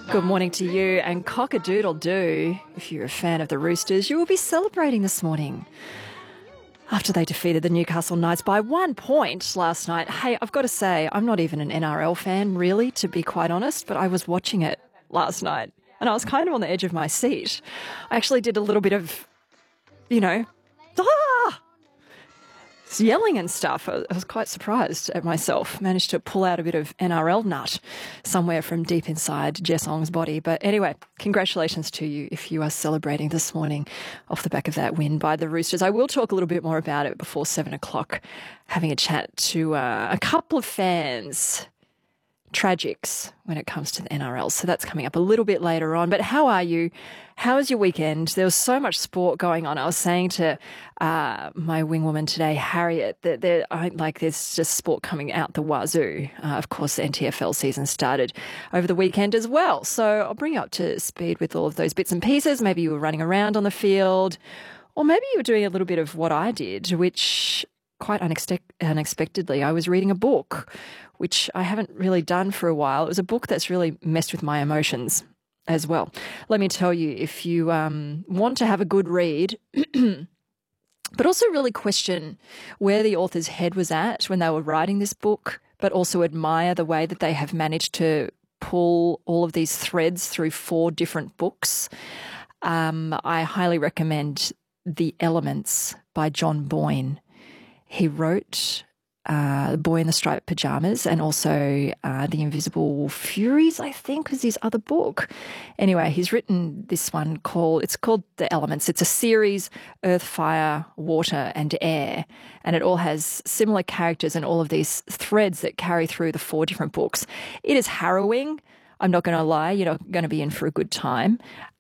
Good morning to you, and cock-a-doodle-doo. If you're a fan of the Roosters, you will be celebrating this morning after they defeated the Newcastle Knights by 1 point last night. Hey, I've got to say, I'm not even an NRL fan, really, to be quite honest, but I was watching it last night, and I was kind of on the edge of my seat. I actually did a little bit of, yelling and stuff. I was quite surprised at myself. Managed to pull out a bit of NRL nut somewhere from deep inside Jess Ong's body. But anyway, congratulations to you if you are celebrating this morning off the back of that win by the Roosters. I will talk a little bit more about it before 7 o'clock, having a chat to a couple of fans. Tragics when it comes to the NRL. So that's coming up a little bit later on. But how are you? How was your weekend? There was so much sport going on. I was saying to my wingwoman today, Harriet, that there's just sport coming out the wazoo. Of course, the NTFL season started over the weekend as well. So I'll bring you up to speed with all of those bits and pieces. Maybe you were running around on the field, or maybe you were doing a little bit of what I did, which quite unexpectedly, I was reading a book, which I haven't really done for a while. It was a book that's really messed with my emotions as well. Let me tell you, if you want to have a good read, but also really question where the author's head was at when they were writing this book, but also admire the way that they have managed to pull all of these threads through 4 different books, I highly recommend The Elements by John Boyne. He wrote The Boy in the Striped Pajamas and also The Invisible Furies, I think, was his other book. Anyway, he's written this one called The Elements. It's a series, Earth, Fire, Water and Air, and it all has similar characters and all of these threads that carry through the 4 different books. It is harrowing. I'm not going to lie, you're not going to be in for a good time,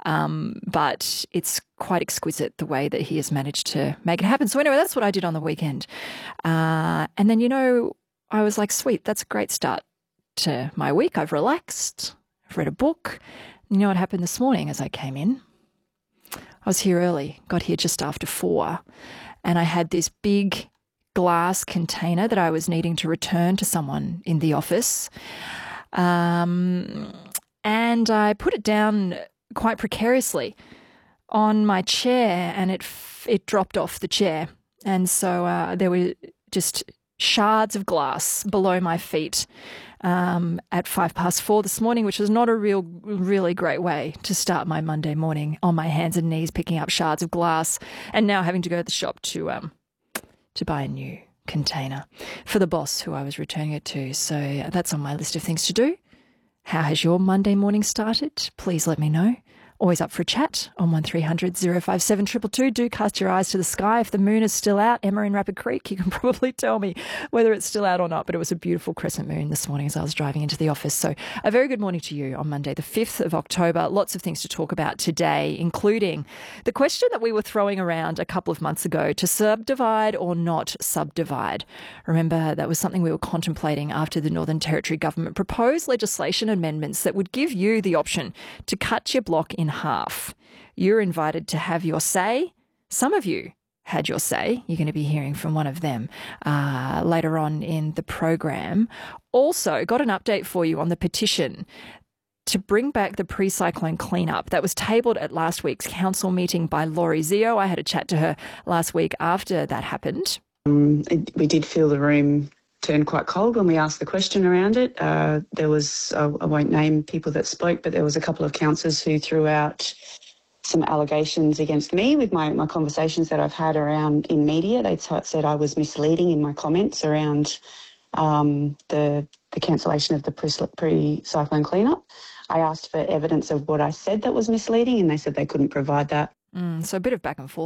but it's quite exquisite the way that he has managed to make it happen. So anyway, that's what I did on the weekend. And then, I was like, sweet, that's a great start to my week. I've relaxed, I've read a book. You know what happened this morning as I came in? I was here early, got here just after 4, and I had this big glass container that I was needing to return to someone in the office. And I put it down quite precariously on my chair, and it dropped off the chair. And so there were just shards of glass below my feet at 4:05 this morning, which was not a really great way to start my Monday morning, on my hands and knees picking up shards of glass, and now having to go to the shop to buy a new container for the boss who I was returning it to. So that's on my list of things to do. How has your Monday morning started? Please let me know. Always up for a chat on 1300 057 222. Do cast your eyes to the sky. If the moon is still out, Emma in Rapid Creek, you can probably tell me whether it's still out or not, but it was a beautiful crescent moon this morning as I was driving into the office. So a very good morning to you on Monday, the 5th of October. Lots of things to talk about today, including the question that we were throwing around a couple of months ago, to subdivide or not subdivide. Remember, that was something we were contemplating after the Northern Territory government proposed legislation amendments that would give you the option to cut your block in half. You're invited to have your say. Some of you had your say. You're going to be hearing from one of them later on in the program. Also, got an update for you on the petition to bring back the pre-cyclone cleanup that was tabled at last week's council meeting by Laurie Zio. I had a chat to her last week after that happened. We did feel the room turn quite cold when we asked the question around it. There was, I won't name people that spoke, but there was a couple of councillors who threw out some allegations against me with my conversations that I've had around in media. They said I was misleading in my comments around the cancellation of the pre-cyclone cleanup. I asked for evidence of what I said that was misleading, and they said they couldn't provide that. So a bit of back and forth